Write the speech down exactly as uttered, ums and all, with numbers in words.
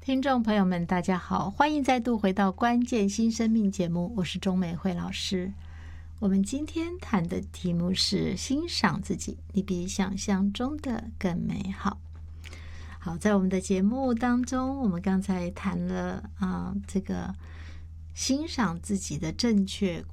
听众朋友们大家好，欢迎再度回到关键新生命节目，我是钟美惠老师。我们今天谈的题目是欣赏自己，你比想象中的更美好。好，在我们的节目当中，我们刚才谈了啊、呃，这个欣赏自己的正确